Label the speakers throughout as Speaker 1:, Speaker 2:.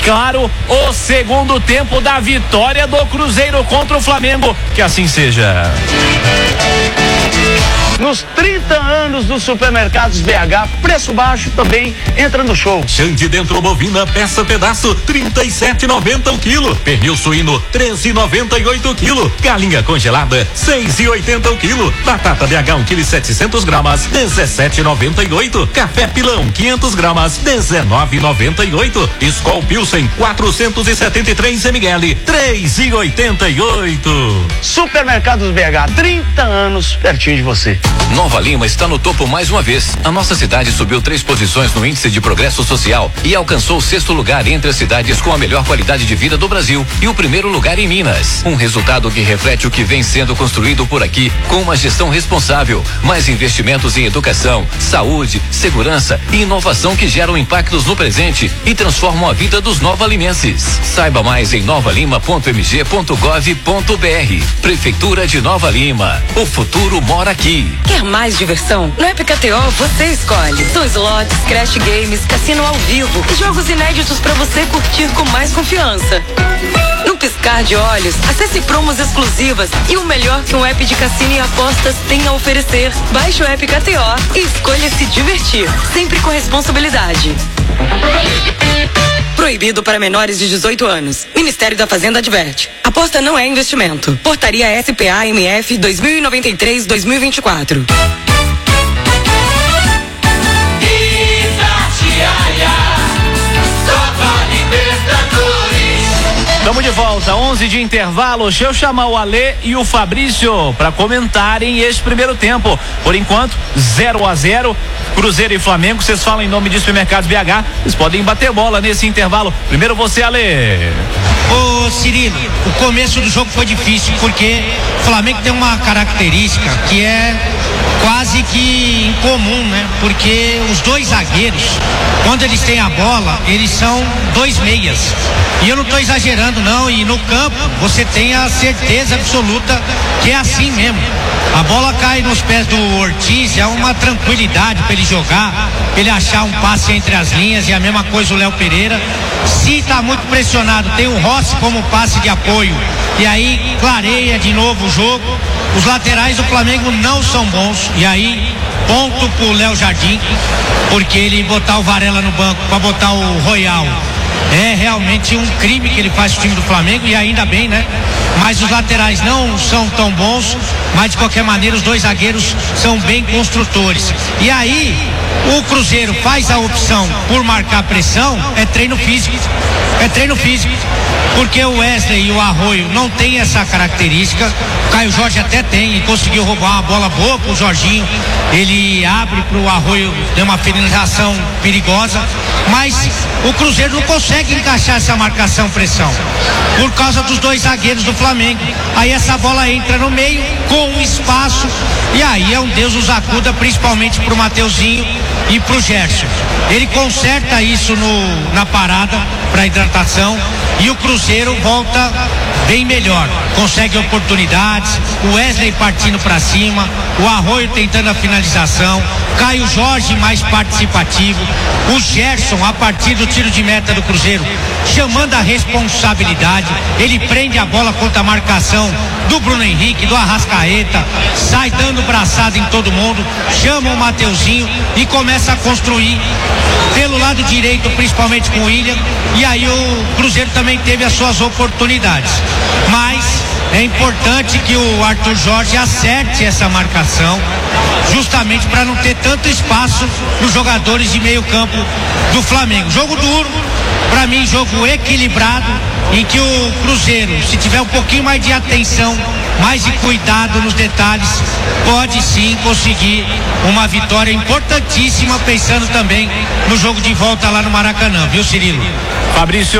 Speaker 1: claro, o segundo tempo da vitória do Cruzeiro contra o Flamengo. Que assim seja.
Speaker 2: Nos 30 anos dos supermercados BH, preço baixo também entra no show.
Speaker 3: Xande dentro bovina, peça pedaço, 37,90 o quilo. Pernil suíno, 13,98 o quilo. Galinha congelada, 6,80 o quilo. Batata BH 1 kg 700 gramas, 17,98. Café Pilão 500 gramas, 19,98. Skol Pilsen 473 ml, 3,88.
Speaker 2: Supermercados BH, 30 anos pertinho de você.
Speaker 4: Nova Lima está no topo mais uma vez. A nossa cidade subiu 3 posições no índice de progresso social e alcançou o 6º lugar entre as cidades com a melhor qualidade de vida do Brasil e o 1º lugar em Minas. Um resultado que reflete o que vem sendo construído por aqui com uma gestão responsável, mais investimentos em educação, saúde, segurança e inovação que geram impactos no presente e transformam a vida dos novalimenses. Saiba mais em novalima.mg.gov.br. Prefeitura de Nova Lima. O futuro mora aqui.
Speaker 5: Quer mais diversão? No App KTO você escolhe. São slots, crash games, cassino ao vivo e jogos inéditos para você curtir com mais confiança. No piscar de olhos, acesse promos exclusivas e o melhor que um app de cassino e apostas tem a oferecer. Baixe o App KTO e escolha se divertir, sempre com responsabilidade. Proibido para menores de 18 anos. Ministério da Fazenda adverte. Aposta não é investimento. Portaria SPA-MF 2093-2024.
Speaker 1: Estamos de volta, 11 de intervalo. Deixa eu chamar o Alê e o Fabrício para comentarem esse primeiro tempo. Por enquanto, 0-0, Cruzeiro e Flamengo. Vocês falam em nome de Supermercados BH. Vocês podem bater bola nesse intervalo. Primeiro você, Alê.
Speaker 6: Ô Cirilo, o começo do jogo foi difícil porque o Flamengo tem uma característica que é quase que incomum, né? Porque os dois zagueiros, quando eles têm a bola, eles são 2 meias. E eu não estou exagerando não, e no campo você tem a certeza absoluta que é assim mesmo. A bola cai nos pés do Ortiz, é uma tranquilidade para ele jogar, pra ele achar um passe entre as linhas, e a mesma coisa o Léo Pereira. Se está muito pressionado, tem o Rossi como passe de apoio, e aí clareia de novo o jogo. Os laterais do Flamengo não são bons, e aí ponto pro Léo Jardim, porque ele botar o Varela no banco para botar o Royal é realmente um crime que ele faz com o time do Flamengo, e ainda bem, né? Mas os laterais não são tão bons, mas de qualquer maneira os dois zagueiros são bem construtores. E aí o Cruzeiro faz a opção por marcar pressão, é treino físico. É treino físico. Porque o Wesley e o Arroio não tem essa característica. O Caio Jorge até tem e conseguiu roubar uma bola boa pro Jorginho. Ele abre pro Arroio, deu uma finalização perigosa, mas o Cruzeiro não consegue encaixar essa marcação-pressão por causa dos dois zagueiros do Flamengo. Aí essa bola entra no meio com um espaço, e aí é um Deus nos acuda, principalmente pro Mateuzinho e pro Gerson. Ele conserta isso na parada para hidratação, e o Cruzeiro volta bem melhor, consegue oportunidades, o Wesley partindo para cima, o Arroio tentando a finalização, Caio Jorge mais participativo, o Gerson a partir do tiro de meta do Cruzeiro chamando a responsabilidade, ele prende a bola contra a marcação do Bruno Henrique, do Arrascaeta, sai dando braçada em todo mundo, chama o Mateuzinho e começa a construir pelo lado direito, principalmente com o William, e aí o Cruzeiro também teve as suas oportunidades, mas é importante que o Arthur Jorge acerte essa marcação, justamente para não ter tanto espaço nos jogadores de meio campo do Flamengo. Jogo duro, para mim jogo equilibrado, em que o Cruzeiro, se tiver um pouquinho mais de atenção, mais de cuidado nos detalhes, pode sim conseguir uma vitória importantíssima, pensando também no jogo de volta lá no Maracanã, viu, Cirilo?
Speaker 1: Fabrício,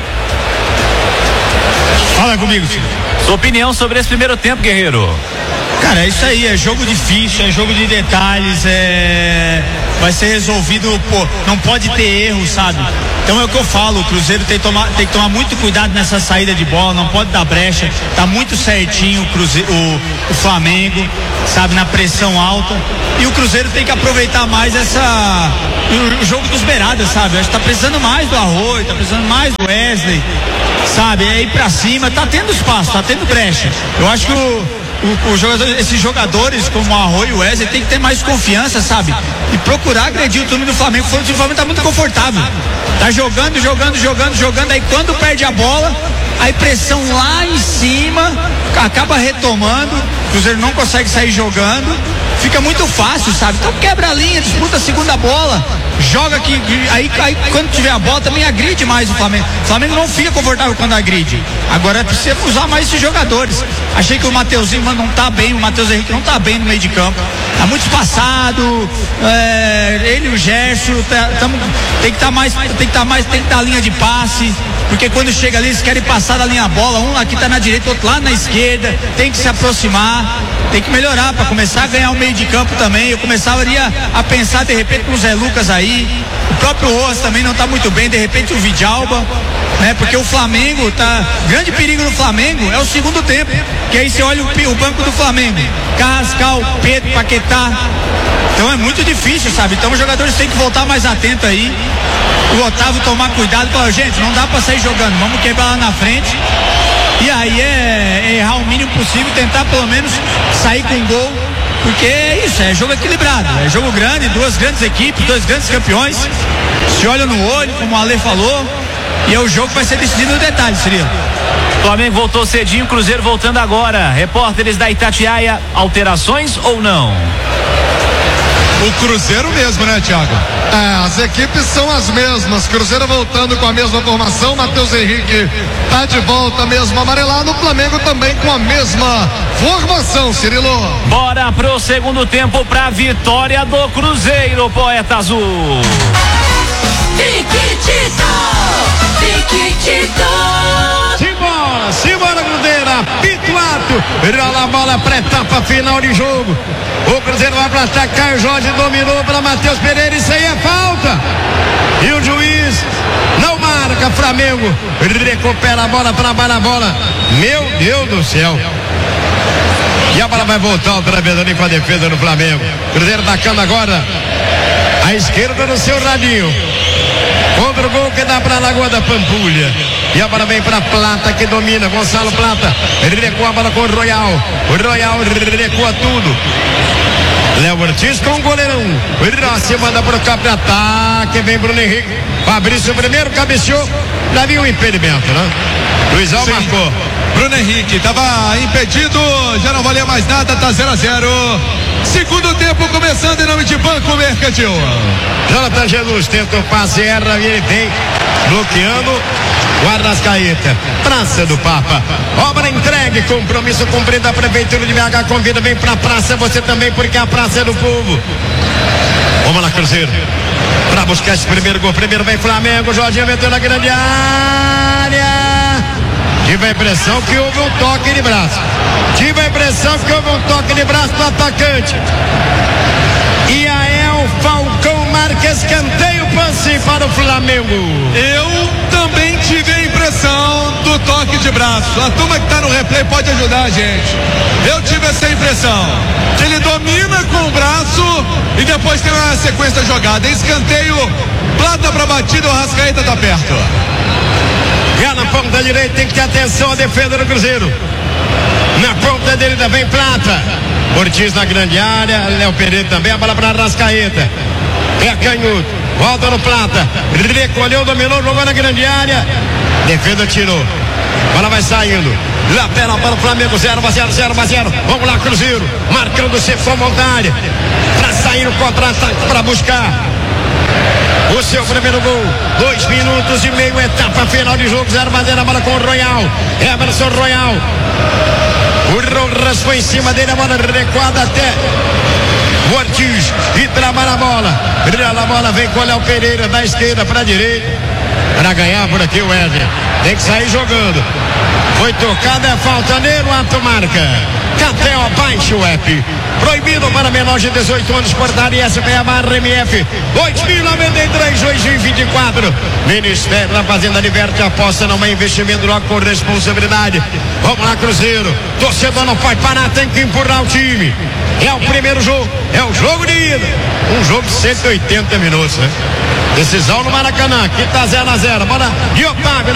Speaker 6: fala comigo, Cirilo.
Speaker 1: Sua opinião sobre esse primeiro tempo, guerreiro?
Speaker 6: Cara, é isso aí, é jogo difícil, é jogo de detalhes, vai ser resolvido, não pode ter erro, sabe? Então é o que eu falo, o Cruzeiro tem que tomar muito cuidado nessa saída de bola, não pode dar brecha, tá muito certinho o Flamengo, sabe, na pressão alta, e o Cruzeiro tem que aproveitar mais o jogo dos beiradas, sabe? Acho que tá precisando mais do Arroio, tá precisando mais do Wesley, sabe? É ir pra cima, tá tendo espaço, tá tendo brecha. Eu acho que esses jogadores como o Arroio e o Wesley tem que ter mais confiança, sabe? E procurar agredir o time do Flamengo. O Flamengo tá muito confortável. Tá jogando, aí quando perde a bola, aí pressão lá em cima, acaba retomando, o Cruzeiro não consegue sair jogando, fica muito fácil, sabe? Então quebra a linha, disputa a segunda bola, joga aqui, aí quando tiver a bola também agride mais o Flamengo. O Flamengo não fica confortável quando agride. Agora precisa usar mais esses jogadores. Achei que o Mateuzinho não tá bem, o Matheus Henrique não tá bem no meio de campo. Tá muito espaçado, ele e o Gerson, tem que dar linha de passe, porque quando chega ali eles querem passar da linha a bola, um aqui tá na direita, outro lá na esquerda, tem que se aproximar, tem que melhorar para começar a ganhar o meio de campo também. Eu começaria a pensar de repente com o Zé Lucas aí, o próprio Rojas também não tá muito bem, de repente o Vidalba, né? Porque o Flamengo grande perigo no Flamengo é o segundo tempo, que aí você olha o banco do Flamengo, Carrascal, Pedro, Paquetá, então é muito difícil, sabe? Então os jogadores têm que voltar mais atentos aí, o Otávio tomar cuidado e falar, gente, não dá pra sair jogando, vamos quebrar lá na frente, e aí é errar o mínimo possível, tentar pelo menos sair com gol, porque é isso, é jogo equilibrado, é jogo grande, duas grandes equipes, dois grandes campeões, se olha no olho, como o Ale falou, e é o jogo que vai ser decidido no detalhe, Cirilo.
Speaker 1: Flamengo voltou cedinho, Cruzeiro voltando agora. Repórteres da Itatiaia, alterações ou não?
Speaker 7: O Cruzeiro mesmo, né, Thiago?
Speaker 8: As equipes são as mesmas. Cruzeiro voltando com a mesma formação. Matheus Henrique tá de volta mesmo amarelado. O Flamengo também com a mesma formação, Cirilo.
Speaker 1: Bora pro segundo tempo pra vitória do Cruzeiro, Poeta Azul.
Speaker 9: Simbora, Cruzeiro, apito alto, rola a bola pra etapa final de jogo. O Cruzeiro vai pra atacar, o Jorge dominou para Matheus Pereira, isso aí é falta. E o juiz não marca, Flamengo recupera a bola, trabalha a bola. Meu Deus do céu. E a bola vai voltar outra vez ali com a defesa do Flamengo. Cruzeiro atacando agora à esquerda no seu radinho. Contra o gol que dá pra Lagoa da Pampulha. E a bola vem pra Plata, que domina. Gonçalo Plata. Ele recua a bola com o Royal. O Royal recua tudo. Léo Ortiz com o goleirão. O Rossi manda pro campo de ataque. Vem Bruno Henrique. Fabrício primeiro cabeceou. Já viu o impedimento, né? Luizão marcou.
Speaker 7: Bruno Henrique estava impedido, já não valia mais nada, tá 0-0. Segundo tempo começando em nome de Banco Mercantil.
Speaker 9: Jonathan Jesus tenta o passe, erra e ele vem bloqueando o Arrascaeta. Praça do Papa, obra entregue, compromisso cumprido. A Prefeitura de BH convida, vem pra praça você também, porque a praça é do povo. Vamos lá, Cruzeiro, pra buscar esse primeiro gol. Primeiro vem Flamengo, Jorginho meteu na grande área. Tive a impressão que houve um toque de braço. Do atacante. E aí o Falcão marca escanteio, passe para o Flamengo.
Speaker 7: Eu também tive a impressão do toque de braço. A turma que está no replay pode ajudar a gente. Eu tive essa impressão. Ele domina com o braço e depois tem uma sequência jogada. Escanteio, Plata para batida, o Arrascaeta tá perto.
Speaker 9: Já na ponta direita tem que ter atenção a defesa do Cruzeiro. Na ponta dele vem Plata. Ortiz na grande área, Léo Pereira também, a bola para Arrascaeta. É canhoto, volta no Plata. Recolheu, dominou, jogou na grande área. Defesa tirou. Bola vai saindo. Lateral para o Flamengo, 0-0. Vamos lá, Cruzeiro. Marcando sempre com vontade. Para sair no contra-ataque, para buscar o seu primeiro gol. 2 minutos e meio, etapa final de jogo, 0-0, a bola com o Royal. Emerson Royal. O Rojas foi em cima dele, a bola recuada até o Ortiz e trabalha a bola. A bola vem com o Léo Pereira da esquerda para a direita. Para ganhar por aqui o Éder. Tem que sair jogando. Foi tocada, é falta nele, o ato marca. Catel, baixe o app. Proibido para menores de 18 anos, portaria SPA/MF 2093-2024. Ministério da Fazenda diverte, aposta, não é investimento, logo com responsabilidade. Vamos lá, Cruzeiro. Torcedor não pode parar, tem que empurrar o time. É o primeiro jogo, é o jogo de ida. Um jogo de 180 minutos, né? Decisão no Maracanã, aqui tá 0-0. Bora, e Otávio